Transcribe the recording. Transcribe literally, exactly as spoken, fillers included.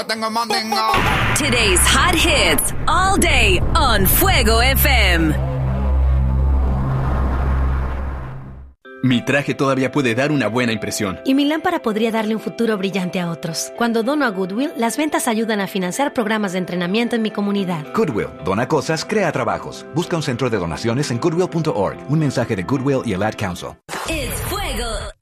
Today's hot hits all day on Fuego F M. Mi traje todavía puede dar una buena impresión. Y mi lámpara podría darle un futuro brillante a otros. Cuando dono a Goodwill, las ventas ayudan a financiar programas de entrenamiento en mi comunidad. Goodwill. Dona cosas, crea trabajos. Busca un centro de donaciones en goodwill punto org. Un mensaje de Goodwill y el Ad Council. It's Fuego